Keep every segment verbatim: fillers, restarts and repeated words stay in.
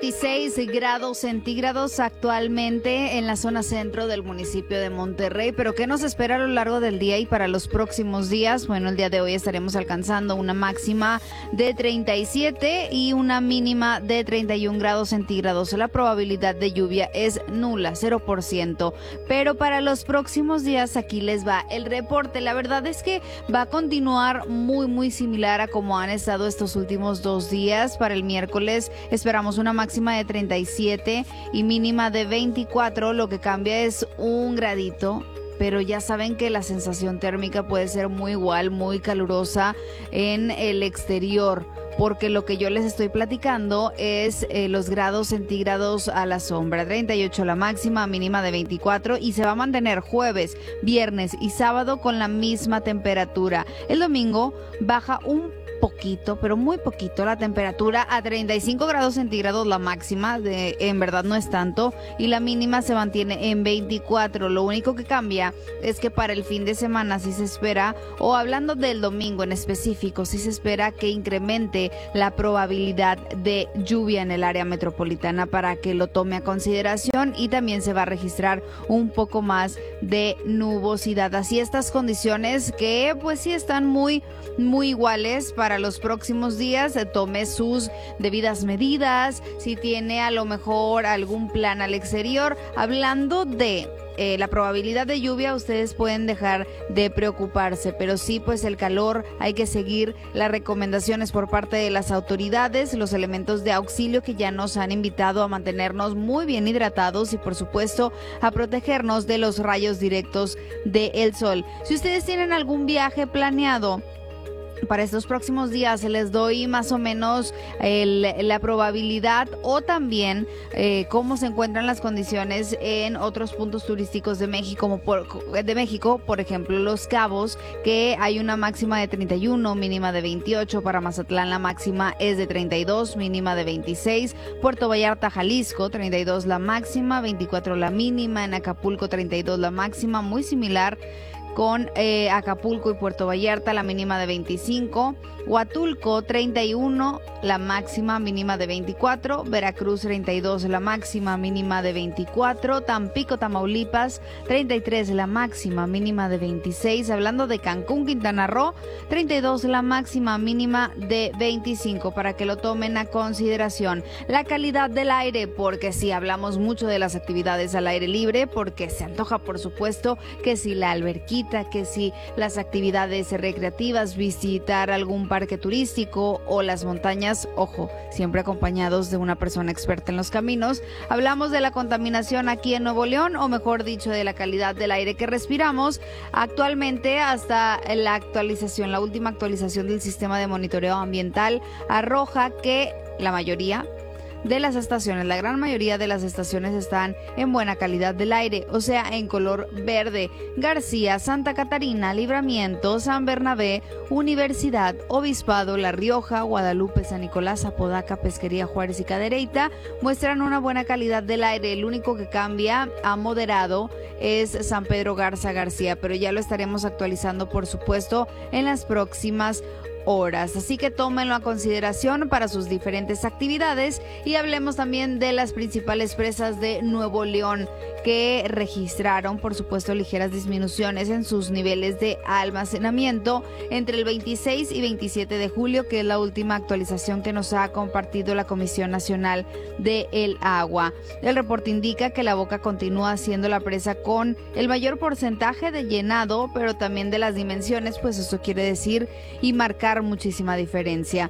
veintiséis grados centígrados actualmente en la zona centro del municipio de Monterrey, pero ¿qué nos espera a lo largo del día y para los próximos días? Bueno, el día de hoy estaremos alcanzando una máxima de treinta y siete y una mínima de treinta y un grados centígrados. La probabilidad de lluvia es nula, cero por ciento, pero para los próximos días aquí les va el reporte. La verdad es que va a continuar muy muy similar a como han estado estos últimos dos días. Para el miércoles esperamos una máxima de treinta y siete y mínima de veinticuatro, lo que cambia es un gradito, pero ya saben que la sensación térmica puede ser muy igual, muy calurosa en el exterior, porque lo que yo les estoy platicando es eh, los grados centígrados a la sombra. treinta y ocho la máxima, mínima de veinticuatro, y se va a mantener jueves, viernes y sábado con la misma temperatura. El domingo baja un poquito, pero muy poquito la temperatura a treinta y cinco grados centígrados la máxima, de, en verdad no es tanto, y la mínima se mantiene en veinticuatro. Lo único que cambia es que para el fin de semana sí se espera, o hablando del domingo en específico, sí se espera que incremente la probabilidad de lluvia en el área metropolitana para que lo tome a consideración, y también se va a registrar un poco más de nubosidad. Así estas condiciones que pues sí están muy, muy iguales para Para los próximos días. Tome sus debidas medidas, si tiene a lo mejor algún plan al exterior. Hablando de eh, la probabilidad de lluvia, ustedes pueden dejar de preocuparse, pero sí, pues el calor, hay que seguir las recomendaciones por parte de las autoridades, los elementos de auxilio que ya nos han invitado a mantenernos muy bien hidratados y por supuesto a protegernos de los rayos directos del sol. Si ustedes tienen algún viaje planeado para estos próximos días, les doy más o menos el, la probabilidad, o también eh, cómo se encuentran las condiciones en otros puntos turísticos de México, como por, de México, por ejemplo Los Cabos, que hay una máxima de treinta y uno, mínima de veintiocho. Para Mazatlán la máxima es de treinta y dos, mínima de veintiséis. Puerto Vallarta, Jalisco, treinta y dos la máxima, veinticuatro la mínima. En Acapulco, treinta y dos la máxima, muy similar con eh, Acapulco y Puerto Vallarta, la mínima de veinticinco. Huatulco, treinta y uno, la máxima, mínima de veinticuatro. Veracruz, treinta y dos, la máxima, mínima de veinticuatro. Tampico, Tamaulipas, treinta y tres, la máxima, mínima de veintiséis. Hablando de Cancún, Quintana Roo, treinta y dos, la máxima, mínima de veinticinco, para que lo tomen a consideración. La calidad del aire, porque sí, hablamos mucho de las actividades al aire libre, porque se antoja, por supuesto, que si la alberquita, que si las actividades recreativas, visitar algún parque turístico o las montañas, ojo, siempre acompañados de una persona experta en los caminos. Hablamos de la contaminación aquí en Nuevo León, o mejor dicho, de la calidad del aire que respiramos. Actualmente, hasta la actualización, la última actualización del sistema de monitoreo ambiental arroja que la mayoría de las estaciones, la gran mayoría de las estaciones están en buena calidad del aire, o sea, en color verde. García, Santa Catarina, Libramiento, San Bernabé, Universidad, Obispado, La Rioja, Guadalupe, San Nicolás, Apodaca, Pesquería, Juárez y Cadereyta muestran una buena calidad del aire. El único que cambia a moderado es San Pedro Garza García, pero ya lo estaremos actualizando, por supuesto, en las próximas horas, así que tómenlo a consideración para sus diferentes actividades. Y hablemos también de las principales presas de Nuevo León, que registraron, por supuesto, ligeras disminuciones en sus niveles de almacenamiento entre el veintiséis y veintisiete de julio, que es la última actualización que nos ha compartido la Comisión Nacional del Agua. El reporte indica que la Boca continúa siendo la presa con el mayor porcentaje de llenado, pero también de las dimensiones, pues eso quiere decir y marcar muchísima diferencia.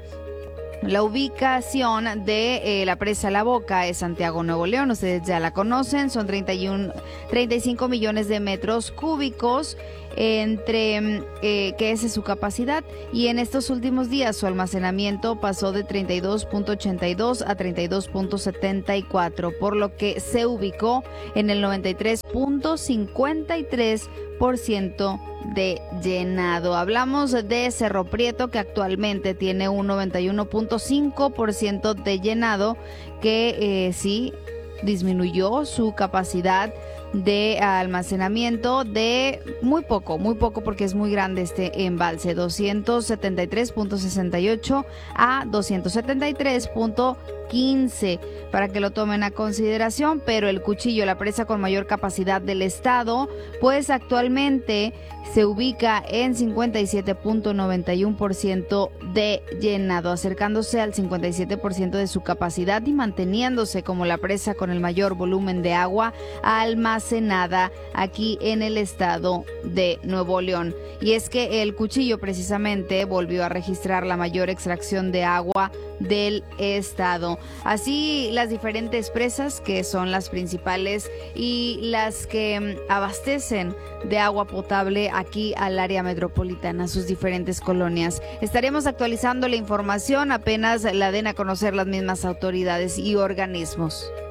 La ubicación de eh, la presa La Boca es Santiago, Nuevo León. Ustedes ya la conocen, son treinta y uno, treinta y cinco millones de metros cúbicos, entre eh, que esa es su capacidad, y en estos últimos días su almacenamiento pasó de treinta y dos punto ochenta y dos a treinta y dos punto setenta y cuatro, por lo que se ubicó en el noventa y tres punto cincuenta y tres por ciento de llenado. Hablamos de Cerro Prieto, que actualmente tiene un noventa y uno punto cinco por ciento de llenado, que eh, sí disminuyó su capacidad de almacenamiento de muy poco, muy poco porque es muy grande este embalse, doscientos setenta y tres punto sesenta y ocho a doscientos setenta y tres punto quince, para que lo tomen a consideración. Pero el Cuchillo, la presa con mayor capacidad del estado, pues actualmente se ubica en cincuenta y siete punto noventa y uno por ciento de llenado, acercándose al cincuenta y siete por ciento de su capacidad y manteniéndose como la presa con el mayor volumen de agua almacenada aquí en el estado de Nuevo León. Y es que el Cuchillo precisamente volvió a registrar la mayor extracción de agua del estado. Así, las diferentes presas, que son las principales y las que abastecen de agua potable aquí al área metropolitana, sus diferentes colonias. Estaremos actualizando la información apenas la den a conocer las mismas autoridades y organismos.